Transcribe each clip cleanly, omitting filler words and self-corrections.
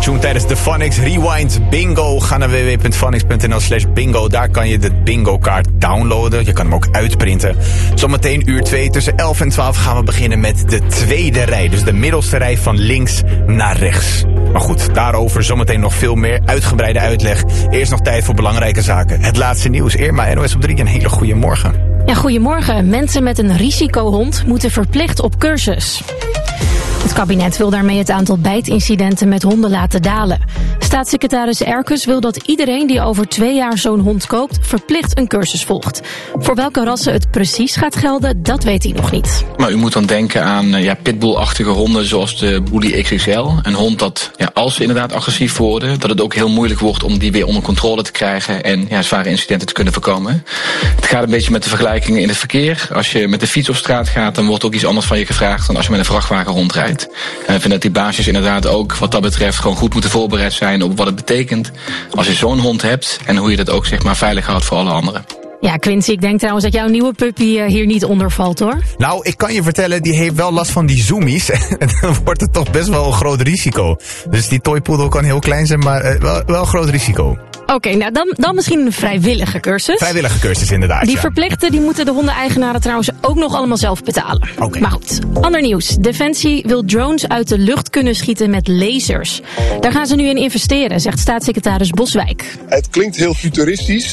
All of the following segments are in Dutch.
pensioen tijdens de Phonics Rewind Bingo. Ga naar www.phonics.nl/bingo. Daar kan je de bingo-kaart downloaden. Je kan hem ook uitprinten. Zometeen uur 2 tussen 11 en 12 gaan we beginnen met de tweede rij. Dus de middelste rij van links naar rechts. Maar goed, daarover zometeen nog veel meer uitgebreide uitleg. Eerst nog tijd voor belangrijke zaken. Het laatste nieuws. Irma, NOS op 3, een hele goede morgen. Ja, goedemorgen. Mensen met een risicohond moeten verplicht op cursus. Het kabinet wil daarmee het aantal bijtincidenten met honden laten dalen. Staatssecretaris Erkes wil dat iedereen die over 2 jaar zo'n hond koopt verplicht een cursus volgt. Voor welke rassen het precies gaat gelden, dat weet hij nog niet. Maar u moet dan denken aan pitbull-achtige honden zoals de Bully XXL. Een hond dat, als ze inderdaad agressief worden, dat het ook heel moeilijk wordt om die weer onder controle te krijgen en zware incidenten te kunnen voorkomen. Het gaat een beetje met de vergelijkingen in het verkeer. Als je met de fiets op straat gaat, dan wordt ook iets anders van je gevraagd dan als je met een vrachtwagen rondrijdt. En ik vind dat die baasjes inderdaad ook wat dat betreft gewoon goed moeten voorbereid zijn op wat het betekent als je zo'n hond hebt en hoe je dat ook veilig houdt voor alle anderen. Ja, Quincy, ik denk trouwens dat jouw nieuwe puppy hier niet onder valt, hoor. Nou, ik kan je vertellen, die heeft wel last van die zoomies. En dan wordt het toch best wel een groot risico. Dus die toypoedel kan heel klein zijn, maar wel een groot risico. Oké, nou dan misschien een vrijwillige cursus. Vrijwillige cursus, inderdaad. Die verplichten, die moeten de hondeneigenaren trouwens ook nog allemaal zelf betalen. Okay. Maar goed, ander nieuws. Defensie wil drones uit de lucht kunnen schieten met lasers. Daar gaan ze nu in investeren, zegt staatssecretaris Boswijk. Het klinkt heel futuristisch,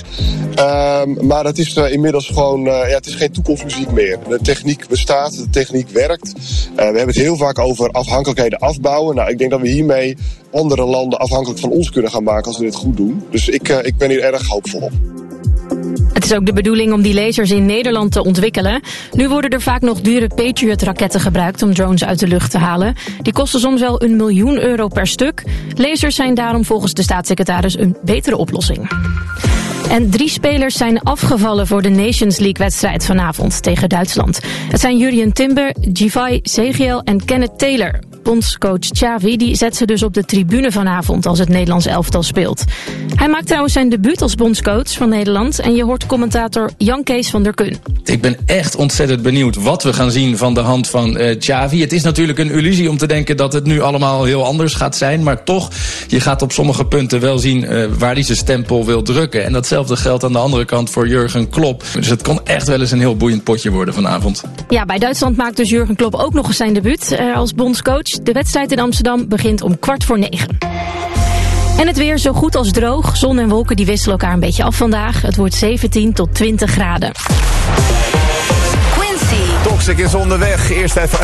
maar het is inmiddels gewoon, het is geen toekomstmuziek meer. De techniek bestaat, de techniek werkt. We hebben het heel vaak over afhankelijkheden afbouwen. Nou, ik denk dat we hiermee andere landen afhankelijk van ons kunnen gaan maken als we dit goed doen. Dus ik ben hier erg hoopvol op. Het is ook de bedoeling om die lasers in Nederland te ontwikkelen. Nu worden er vaak nog dure Patriot-raketten gebruikt om drones uit de lucht te halen. Die kosten soms wel €1 miljoen per stuk. Lasers zijn daarom volgens de staatssecretaris een betere oplossing. En 3 spelers zijn afgevallen voor de Nations League-wedstrijd vanavond tegen Duitsland. Het zijn Jurrien Timber, Givay Segiel en Kenneth Taylor. Bondscoach Xavi die zet ze dus op de tribune vanavond als het Nederlands elftal speelt. Hij maakt trouwens zijn debuut als bondscoach van Nederland. En je hoort commentator Jan Kees van der Kun. Ik ben echt ontzettend benieuwd wat we gaan zien van de hand van Xavi. Het is natuurlijk een illusie om te denken dat het nu allemaal heel anders gaat zijn. Maar toch, je gaat op sommige punten wel zien waar hij zijn stempel wil drukken. En datzelfde geldt aan de andere kant voor Jurgen Klopp. Dus het kon echt wel eens een heel boeiend potje worden vanavond. Ja, bij Duitsland maakt dus Jurgen Klopp ook nog eens zijn debuut als bondscoach. De wedstrijd in Amsterdam begint om 8:45. En het weer zo goed als droog. Zon en wolken die wisselen elkaar een beetje af vandaag. Het wordt 17 tot 20 graden. Toxic is onderweg. Eerst tijd voor